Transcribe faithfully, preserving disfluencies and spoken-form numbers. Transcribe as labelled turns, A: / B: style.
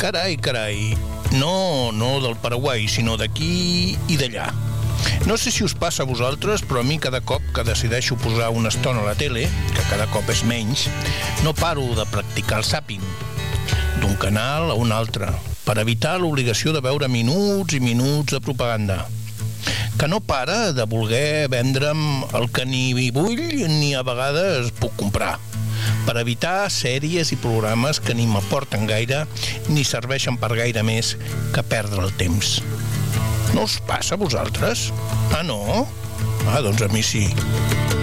A: Carai, carai. No, no del Paraguai, sinó d'aquí i d'allà. No sé si us passa a vosaltres, però a mi cada cop que decideixo posar una estona a la tele, que cada cop és menys, no paro de practicar el zàping d'un canal a un altre, per evitar l'obligació de veure minuts i minuts de propaganda, que no para de voler vendre'm el que ni vull ni a vegades puc comprar, per evitar sèries i programes que ni m'aporten gaire ni serveixen per gaire més que perdre el temps. No us passa a vosaltres? Ah, no? Ah, doncs a mi sí.